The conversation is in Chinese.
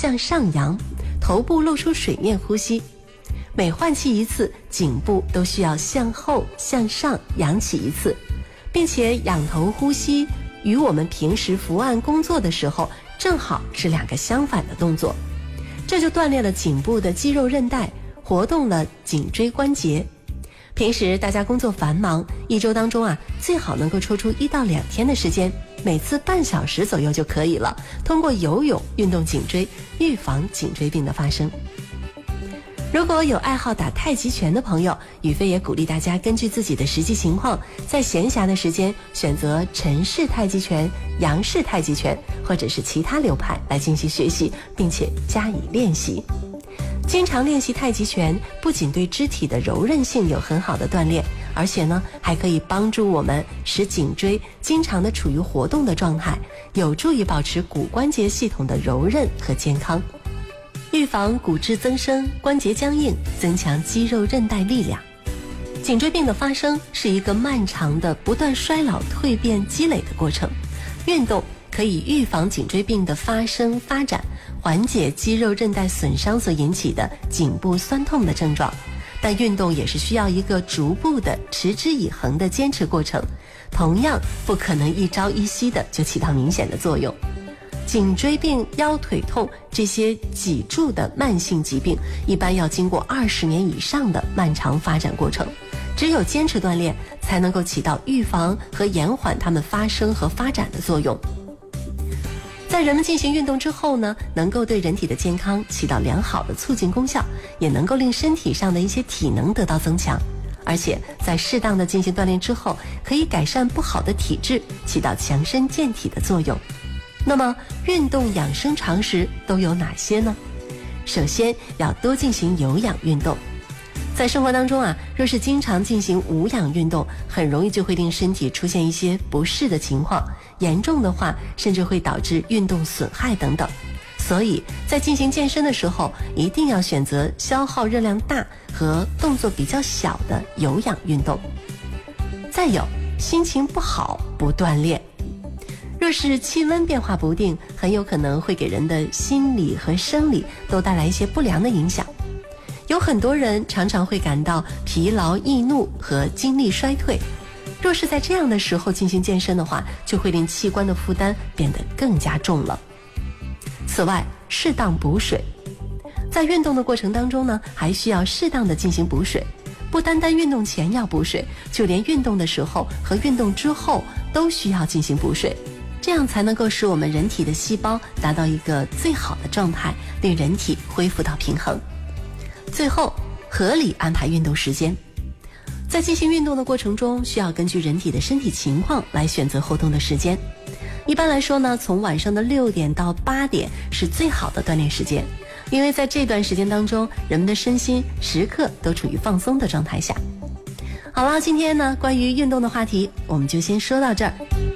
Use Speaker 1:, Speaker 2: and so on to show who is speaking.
Speaker 1: 向上扬，头部露出水面呼吸。每换气一次，颈部都需要向后向上扬起一次，并且仰头呼吸与我们平时伏案工作的时候正好是两个相反的动作，这就锻炼了颈部的肌肉韧带，活动了颈椎关节。平时大家工作繁忙，一周当中最好能够抽出1到2天的时间，每次半小时左右就可以了，通过游泳运动颈椎，预防颈椎病的发生。如果有爱好打太极拳的朋友，宇飞也鼓励大家根据自己的实际情况，在闲暇的时间选择陈氏太极拳、杨氏太极拳或者是其他流派来进行学习，并且加以练习。经常练习太极拳不仅对肢体的柔韧性有很好的锻炼，而且呢还可以帮助我们使颈椎经常的处于活动的状态，有助于保持骨关节系统的柔韧和健康，预防骨质增生、关节僵硬，增强肌肉韧带力量。颈椎病的发生是一个漫长的不断衰老、蜕变、积累的过程，运动可以预防颈椎病的发生发展，缓解肌肉韧带损伤所引起的颈部酸痛的症状。但运动也是需要一个逐步的持之以恒的坚持过程，同样不可能一朝一夕的就起到明显的作用。颈椎病、腰腿痛这些脊柱的慢性疾病一般要经过20年以上的漫长发展过程，只有坚持锻炼才能够起到预防和延缓它们发生和发展的作用。在人们进行运动之后呢，能够对人体的健康起到良好的促进功效，也能够令身体上的一些体能得到增强，而且在适当的进行锻炼之后，可以改善不好的体质，起到强身健体的作用。那么运动养生常识都有哪些呢？首先要多进行有氧运动。在生活当中若是经常进行无氧运动，很容易就会令身体出现一些不适的情况，严重的话甚至会导致运动损害等等。所以在进行健身的时候，一定要选择消耗热量大和动作比较小的有氧运动。再有，心情不好不锻炼。若是气温变化不定，很有可能会给人的心理和生理都带来一些不良的影响。有很多人常常会感到疲劳、易怒和精力衰退，若是在这样的时候进行健身的话，就会令器官的负担变得更加重了。此外，适当补水。在运动的过程当中呢，还需要适当的进行补水，不单单运动前要补水，就连运动的时候和运动之后都需要进行补水，这样才能够使我们人体的细胞达到一个最好的状态，令人体恢复到平衡。最后，合理安排运动时间。在进行运动的过程中，需要根据人体的身体情况来选择活动的时间。一般来说呢，从晚上的6点到8点是最好的锻炼时间，因为在这段时间当中，人们的身心时刻都处于放松的状态下。好了，今天呢，关于运动的话题我们就先说到这儿。